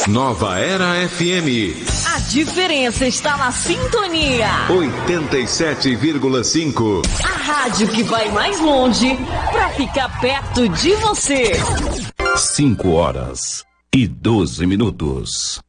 Nova Era FM. A diferença está na sintonia. 87,5. A rádio que vai mais longe para ficar perto de você. 5 horas e 12 minutos.